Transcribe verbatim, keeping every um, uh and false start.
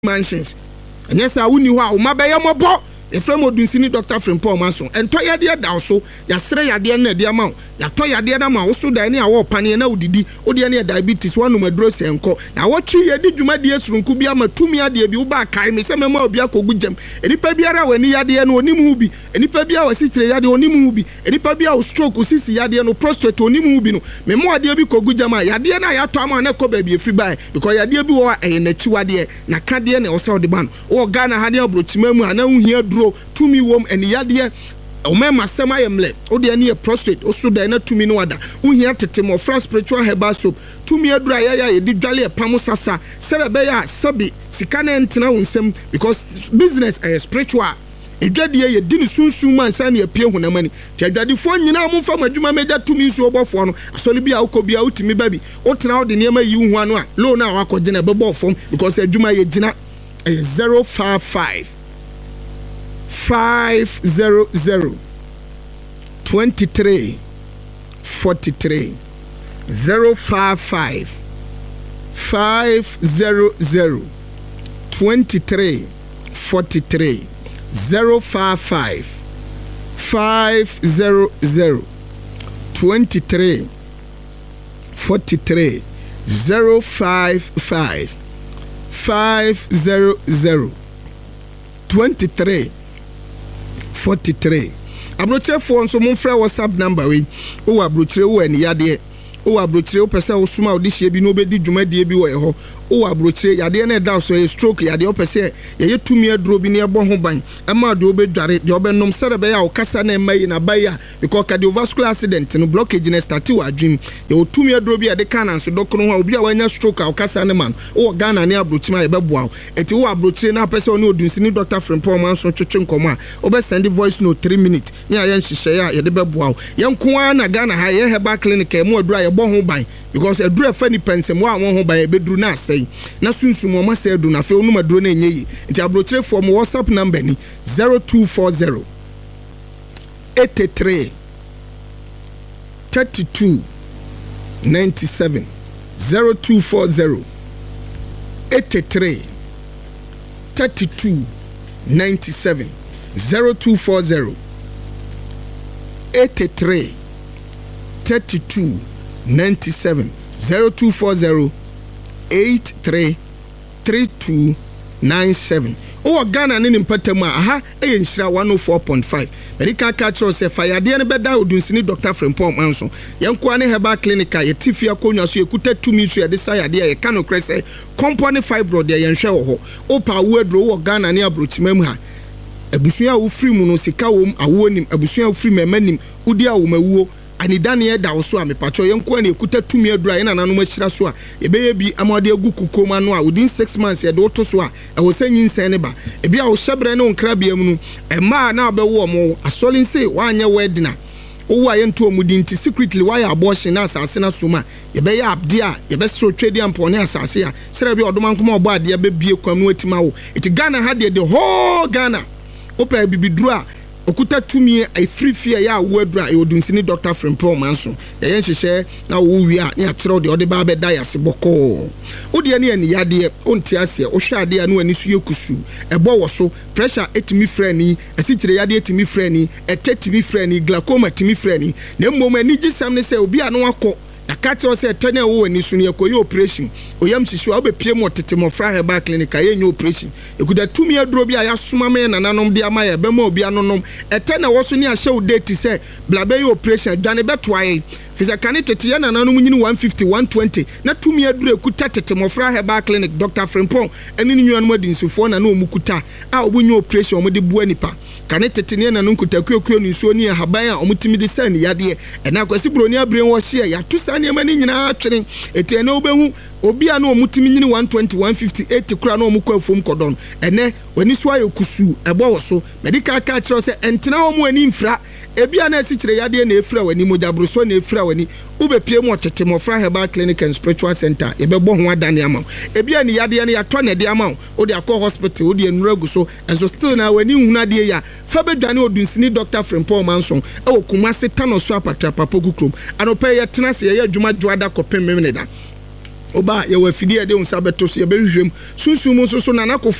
mansions and yes I wuni ho a uma be yemobo efrem odunsini Doctor Frimpong Manson ento yade da so ya sere yade na de ama ya to yade na ma wo so da ne a wo pane na odidi odi ne diabetes wanu maduro senko na wo twi yade dwumade esurunku bi ama tumi ade bi wo ba kai me se mema obi akogu jam enipa biara wani yade no onim hu bi enipa biara wasi kire yade onim hu bi enipa biara wo stroke sisi yade no prostate onim hu bi no memo ade bi kogu jam a yade na ya to ama na ko ba bi efri bai because yade bi wo e na chiwade na kade na wo se ode ban wo Ghana ha ne abrochima mu ana hu hia tumi wom eni yade o me masema yemle o de ani e prostate o so da na tumi no wada wo hia tete mo fra spiritual herbal soap tumi adura ya ya yedi dwale e pam sasa sere be ya sabi sika na entena wonsem because business is spiritual edwade ye di ni sunsun man san na pie hunamani ti adwade fo nyina mo fa madwuma meja tumi nsu obofo no asole bia ukobia utimi babi o tena o de ne ma yi hu anu a lo na akogye na bebo fom because adwuma ye gina zero five five five zero zero twenty three forty three zero five five five zero zero twenty three forty three zero five five five zero zero twenty three forty three zero five five five zero zero twenty three forty-three. Abrochire phone so mon frère WhatsApp number we. O abrochire wo eni yade. O abrochire o pese o suma odihie bi no bedi dwumadie bi wo e ho. O abrochire yade na da so e stroke yade o pese ye ye tumi aduro bi na e bo ho ban. Ama de obedware de obenom sere be ya o kasa na mai na baya because cardiovascular accident no blockage na start wa adwim. Ye o tumi aduro bi yade kana so dokoro ho obi a wanya stroke a o kasa ne man. O Ghana ne abrochima ye beboa. Eti o abrochire na pese oni odunsini Doctor Frimpong Manson twetwe nkomo a o be send voice note three minutes. Nya ye nhihye ya ye de beboa. Ye nko na Ghana ha ye herbal clinic e mo adura ye bo ho ban because adura fa ni pensem wa won ho ban e beduru na asai na sunsun mo ma se adu na fe onu maduro na enyeyi nti abrochire for mo WhatsApp number ni zero two four zero eighty-three thirty-two ninety-seven zero two four zero eighty-three thirty-two ninety-seven zero two four zero eighty-three thirty-two ninety-seven zero two four zero eight three three two nine seven. O Ghana ni mpatema aha e nshira one oh four point five. Medical culture se fa yade ne beda odunsini Doctor Frimpong Manson. Yenko ane herbal clinic ye tifia konwa so ekuta tumi so ye de sa yade ye kano krese compound fibroid ye yenhwe wo ho. O pa wo adro wo Ghana ni abrochimam ha. Abusua wo free mu no sika wom awo nim abusua wo free memanim udi a wo mawuo anidane ye da wo so a mepacho yenko na ekuta tumi adura ye nananom ahyira so a ebeye bi amade agu kukoma no a within six months ye de oto so a e wo sanyin sen ne ba e bia wo hyebre ne onkra bia mu no e ma na abewo mo asolin say wanye wedina wo wa yentu omudinti secretly why abortion na asase na soma ye be ya abde a ye be so twedi ampone asase a sere bia odoma nkoma obo ade be bie kwanu atima wo it Ghana had the whole Ghana opa bibidru a okuta tumi a free fear ya wadra e odunsini Doctor Frimpong Manson ye yenhyehe na wo wi a ne akyerɛ de ode ba be da yase bɔkɔ ode ne ani yade onti ase o hwɛ ade anu ani so yekusu ɛbɔ wo so pressure etimi frani asikyire yade etimi frani etetimi frani glaucoma etimi frani na mmom ani gisam ne sɛ obi a no akɔ na kacho se tene wo ani so ne yakoyi operation oyam hihwe obepie mo tete mo fra herbal clinic aye nyo operation ekuda tumi aduro bi aya soma me nananom de ama ye be ma obi anonom etene wo so ne ahye wo date se blabe yi operation dwane beto aye fisa kane tete ya nananom nyini one fifty one twenty na tumi aduro ekuta tete mo fra herbal clinic Doctor Frimpong eni ni nyu adi nsufo na na omukuta a obunyo operation omde bua nipa kane tete ne nananom kuta kuekuo ni nsuo ni haban a omutimi de san yade e na kwasi broni abren wo hye ya to sa ne mani nyina atwene ete na obehu obi a na omutimi nyini one twenty one fifty eighty kura na omukwa afom kodon ene wani so ayokusu ebo wo so medical ka kire se entena ho mu ani mfra ebi a na asikyire yade na efra wani mojabroso na efra wani ubepie mu otete mofra herbal clinic and spiritual center ebebo ho adane ama ebi a ni yade na yato na de ama o de akọ hospital o de enuragu so enso still na wani huna de ya fa bedwane odunsini Doctor Frimpong Manson e okumase tano so apatra papoku krom anope ye tena se ye adwuma dwada kopem memneda oba ye wa fidie de unsa beto so ye behwehwem sunsum so so na